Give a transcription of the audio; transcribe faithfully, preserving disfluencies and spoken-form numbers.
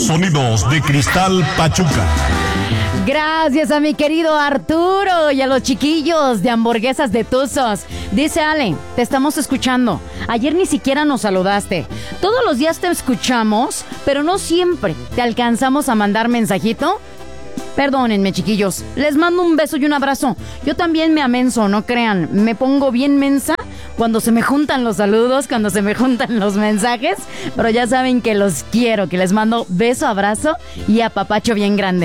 Sonidos de Cristal Pachuca. Gracias a mi querido Arturo y a los chiquillos de Hamburguesas de Tuzos. Dice Ale, te estamos escuchando. Ayer ni siquiera nos saludaste. Todos los días te escuchamos, pero no siempre te alcanzamos a mandar mensajito. Perdónenme, chiquillos. Les mando un beso y un abrazo. Yo también me amenso, no crean. Me pongo bien mensa cuando se me juntan los saludos, cuando se me juntan los mensajes. Pero ya saben que los quiero, que les mando beso, abrazo y apapacho bien grande.